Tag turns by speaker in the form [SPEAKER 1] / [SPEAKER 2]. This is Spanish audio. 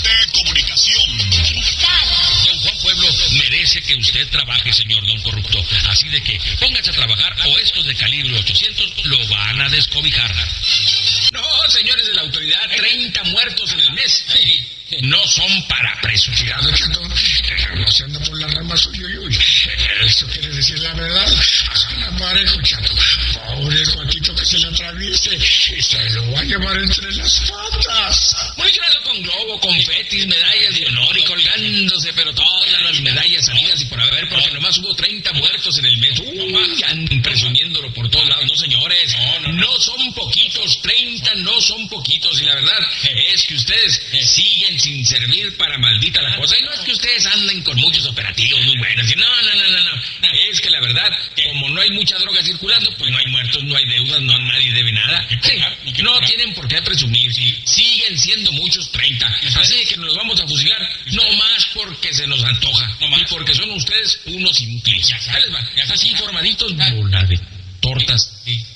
[SPEAKER 1] de comunicación.
[SPEAKER 2] Cristal.
[SPEAKER 3] Don Juan Pueblo merece que usted trabaje, señor don corrupto. Así de que póngase a trabajar o estos de calibre 800 lo van a descobijar.
[SPEAKER 4] No, señores de la autoridad, 30 muertos en el mes. No son para preso.
[SPEAKER 5] Cuidado, Chato. No se anda por las ramas. Uy. ¿Eso quiere decir la verdad? Hazla parejo, Chato. Pobre Juanito que se le atraviese y se lo va a llevar entre las patas.
[SPEAKER 4] Municionado con globo, confetis, medallas de honor y colgándose, pero todas las medallas salidas y por haber, porque nomás hubo 30 muertos en el mes. Ya presumiéndolo por todos lados. No, señores, no son poquitos, 30 no son poquitos. Y la verdad es que ustedes siguen sin servir para maldita la cosa. Y no es que ustedes anden con muchos operativos muy buenos. No. Es que la verdad, como no hay mucha droga circulando, pues no hay muertos, no hay deudas, no nadie debe nada. Sí, no tienen por qué presumir. Siguen siendo muchos 30. Así que nos los vamos a fusilar, no más porque se nos antoja. Y porque son ustedes unos inútiles. Ya les va. Así formaditos, bola de tortas.